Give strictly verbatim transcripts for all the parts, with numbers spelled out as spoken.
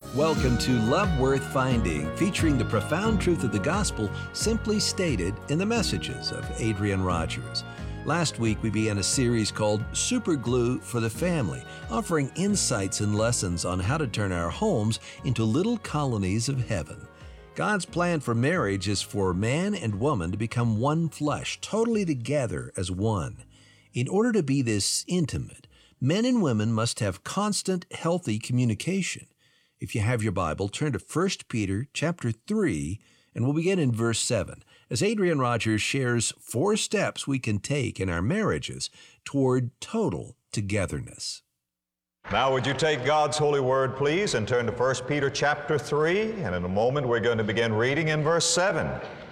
Welcome to Love Worth Finding, featuring the profound truth of the gospel simply stated in the messages of Adrian Rogers. Last week, we began a series called Super Glue for the Family, offering insights and lessons on how to turn our homes into little colonies of heaven. God's plan for marriage is for man and woman to become one flesh, totally together as one. In order to be this intimate, men and women must have constant, healthy communication. If you have your Bible, turn to First Peter chapter three, and we'll begin in verse seven, as Adrian Rogers shares four steps we can take in our marriages toward total togetherness. Now would you take God's holy word, please, and turn to First Peter chapter three, and in a moment we're going to begin reading in verse seven.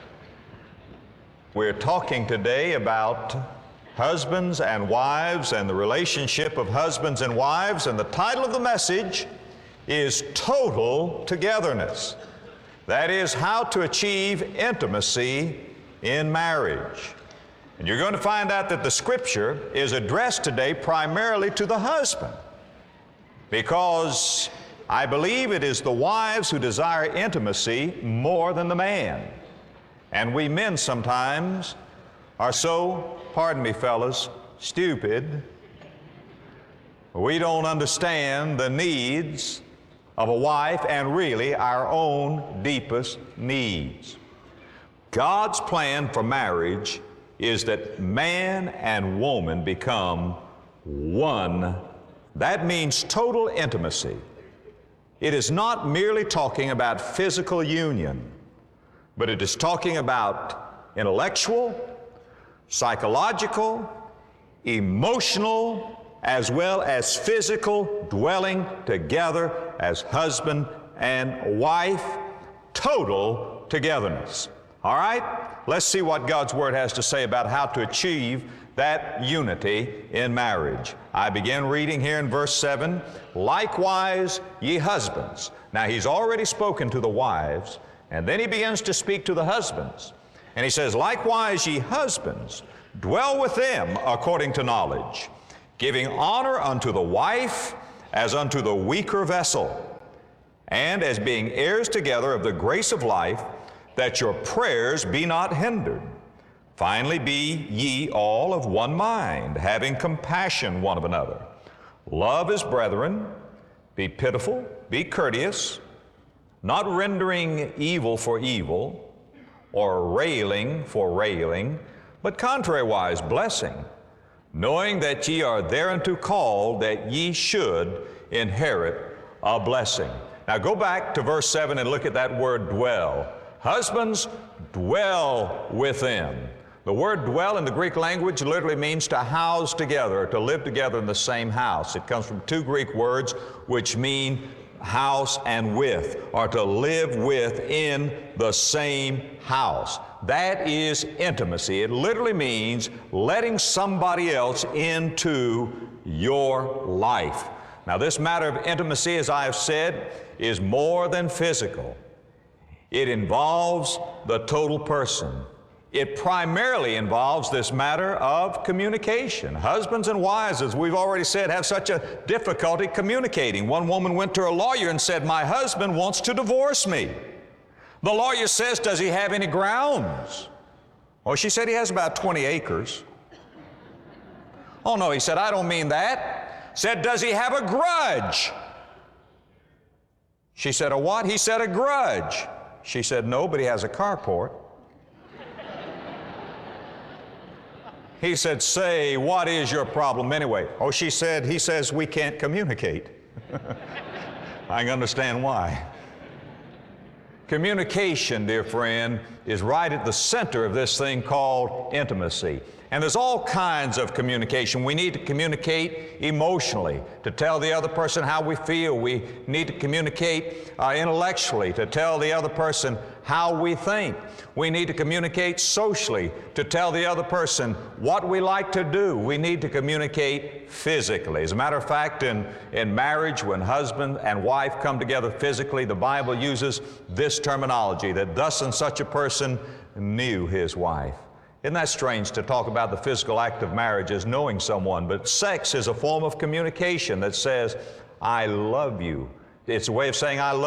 We're talking today about husbands and wives and the relationship of husbands and wives, and the title of the message is Total Togetherness. That is, how to achieve intimacy in marriage. And you're going to find out that the Scripture is addressed today primarily to the husband, because I believe it is the wives who desire intimacy more than the man. And we men sometimes are so, pardon me fellas, stupid. We don't understand the needs of a wife and really our own deepest needs. God's plan for marriage is that man and woman become one. That means total intimacy. It is not merely talking about physical union, but it is talking about intellectual, psychological, emotional, as well as physical dwelling together as husband and wife, total togetherness. All right? Let's see what God's Word has to say about how to achieve that unity in marriage. I begin reading here in verse seven, likewise ye husbands. Now he's already spoken to the wives, and then he begins to speak to the husbands. And he says, likewise ye husbands, dwell with them according to knowledge, giving honor unto the wife as unto the weaker vessel, and as being heirs together of the grace of life, that your prayers be not hindered. Finally, be ye all of one mind, having compassion one of another. Love as brethren, be pitiful, be courteous, not rendering evil for evil, or railing for railing, but contrariwise blessing, knowing that ye are thereunto called, that ye should inherit a blessing. Now go back to verse seven and look at that word dwell. Husbands, dwell with them. The word dwell in the Greek language literally means to house together, to live together in the same house. It comes from two Greek words which mean house and with, or to live with in the same house. That is intimacy. It literally means letting somebody else into your life. Now, this matter of intimacy, as I have said, is more than physical. It involves the total person. It primarily involves this matter of communication. Husbands and wives, as we've already said, have such a difficulty communicating. One woman went to her lawyer and said, my husband wants to divorce me. The lawyer says, does he have any grounds? Well, she said he has about twenty acres. Oh no, he said, I don't mean that. Said, does he have a grudge? She said, a what? He said, a grudge. She said, no, but he has a carport. He said, say, what is your problem anyway? Oh, she said, he says we can't communicate. I can understand why. Communication, dear friend, is right at the center of this thing called intimacy. And there's all kinds of communication. We need to communicate emotionally, to tell the other person how we feel. We need to communicate uh, intellectually, to tell the other person how we think. We need to communicate socially, to tell the other person what we like to do. We need to communicate physically. As a matter of fact, in, in marriage, when husband and wife come together physically, the Bible uses this terminology, that thus and such a person knew his wife. Isn't that strange to talk about the physical act of marriage as knowing someone? But sex is a form of communication that says, I love you. It's a way of saying I love you.